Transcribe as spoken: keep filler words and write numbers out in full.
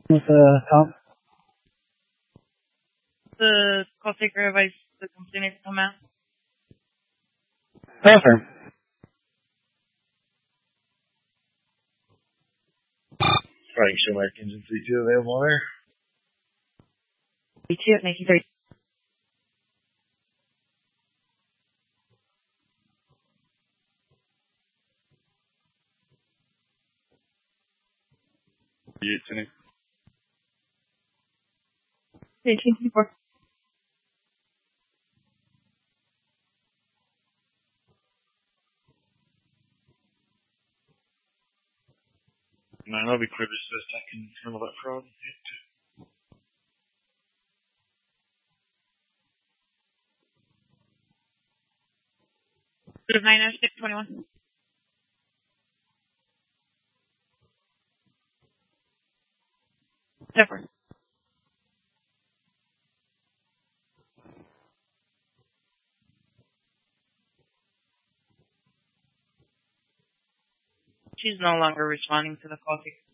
With uh, Tom? The call taker advice the complainant to come out? Perfect. Frank Schumacher, engine three two available there. three two, making three. You tuning? eighteen twenty-four. No, that'll be clear just best I can handle that fraud. nine oh six twenty-one. Zephyr. She's no longer responding to the call taker.